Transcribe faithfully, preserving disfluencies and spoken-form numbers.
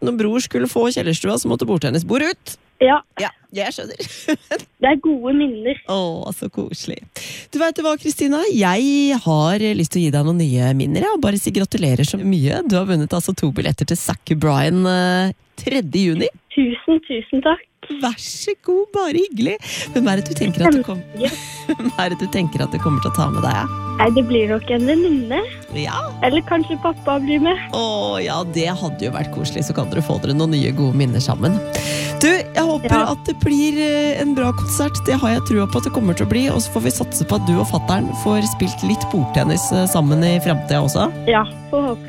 når bror skulle få kjellerstua, så måtte bordtennisbord ut. Ja. Ja, jeg skjønner. Det er gode minner. Åh, så koselig. Du vet hva, Kristina? Jeg har lyst til å gi deg noen nye minner, ja. Bare si gratulerer så mye. Du har vunnet altså to billetter til Zac Bryan uh, tredje juni. Tusen, tusen takk. Vær så god, bare hyggelig. Hvem er det du tenker at du, kom... Hvem er det du tenker at du kommer til å ta med deg? Ja? Nei, det blir nok en venninne. Ja. Eller kanskje pappa blir med. Åh, ja, det hadde jo vært koselig, så kan dere få dere noen nye gode minner sammen. Du, jeg håper Ja. at det blir en bra konsert. Det har jeg trua på at det kommer til å bli, og så får vi satse på at du og fatteren får spilt litt bordtennis sammen i fremtiden også. Ja, får håpe